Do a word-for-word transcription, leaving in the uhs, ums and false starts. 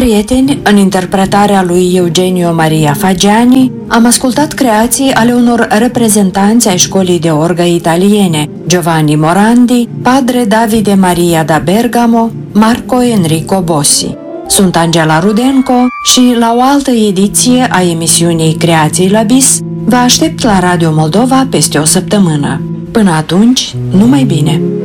prieteni, în interpretarea lui Eugenio Maria Fagiani, am ascultat creații ale unor reprezentanți ai școlii de orgă italiene, Giovanni Morandi, Padre Davide Maria da Bergamo, Marco Enrico Bossi. Sunt Angela Rudenco și la o altă ediție a emisiunii Creații la Bis vă aștept la Radio Moldova peste o săptămână. Până atunci, numai bine!